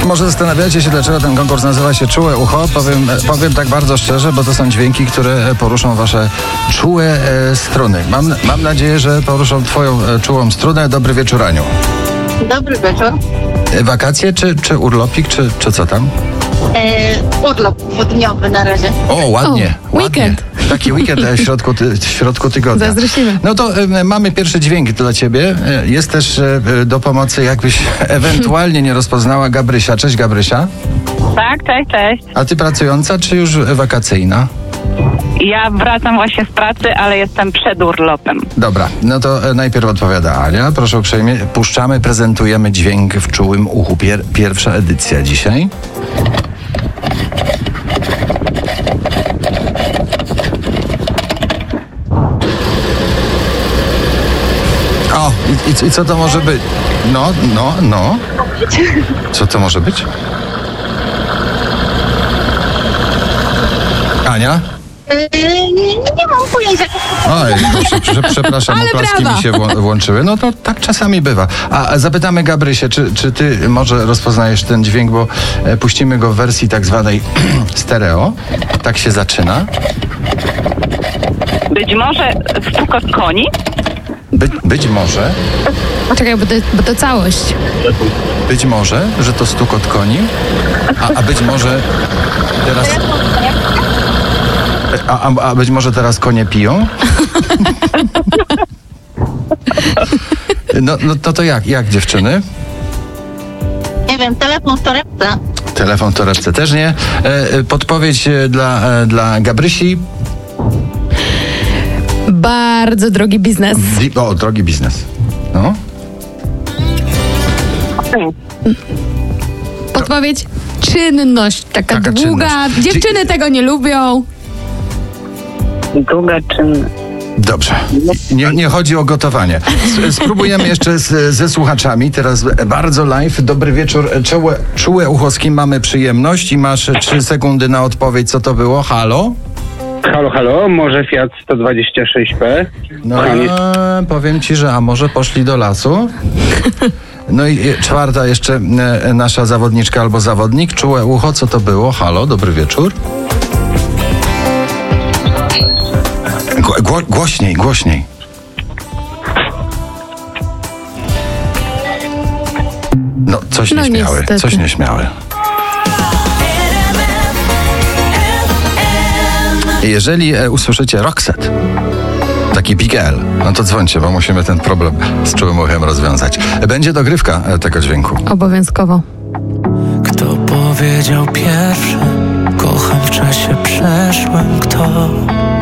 Może zastanawiacie się, dlaczego ten konkurs nazywa się Czułe Ucho. Powiem tak bardzo szczerze, bo to są dźwięki, które poruszą wasze czułe struny. Mam nadzieję, że poruszą twoją czułą strunę. Dobry wieczór, Aniu. Dobry wieczór. Wakacje czy urlopik, czy co tam? Urlop dwudniowy na razie. O, ładnie. Weekend. Taki weekend w środku tygodnia. Zazdrościmy. No to mamy pierwszy dźwięk dla ciebie. Jest też do pomocy, jakbyś ewentualnie nie rozpoznała, Gabrysia. Cześć, Gabrysia. Tak, cześć. A ty pracująca, czy już wakacyjna? Ja wracam właśnie z pracy, ale jestem przed urlopem. Dobra, no to najpierw odpowiada Ania. Proszę uprzejmie. Puszczamy, prezentujemy dźwięk w czułym uchu. Pierwsza edycja dzisiaj. O, i co to może być? No. Co to może być? Ania? Nie mam pojęcia. Oj, przepraszam, Ale oklaski brawa. mi się włączyły. No to tak czasami bywa. A zapytamy Gabrysię, czy ty może rozpoznajesz ten dźwięk, bo puścimy go w wersji tak zwanej stereo. Tak się zaczyna. Być może stukot koni? Być może, Czekaj, bo to całość. że to stukot koni, a być może teraz... A być może teraz konie piją? No to jak dziewczyny? Nie wiem, telefon w torebce. Telefon w torebce też nie. Podpowiedź dla Gabrysi. Bardzo drogi biznes. Drogi biznes. No. Podpowiedź? Czynność. Taka długa. czynność. Dziewczyny tego nie lubią. Długa czynność. Dobrze. Nie chodzi o gotowanie. Spróbujemy jeszcze ze słuchaczami. Teraz bardzo live. Dobry wieczór. Czułe ucho, z kim mamy przyjemność i masz 3 sekundy na odpowiedź, co to było. Halo? Halo, może Fiat 126P? No, powiem ci, że a może poszli do lasu? No i 4 jeszcze nasza zawodniczka albo zawodnik. Czułe ucho, co to było? Halo, dobry wieczór. Głośniej. No, coś nieśmiały. niestety. Coś nieśmiały. Jeżeli usłyszycie Roxette, taki Big L, no to dzwońcie, bo musimy ten problem z czułym uchem rozwiązać. Będzie dogrywka tego dźwięku. Obowiązkowo. Kto powiedział pierwszy? Kocham w czasie przeszłym. Kto?